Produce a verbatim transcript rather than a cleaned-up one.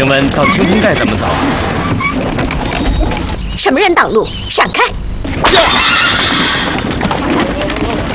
请问到清风寨怎么走？ 什么人挡路？闪开！ 这。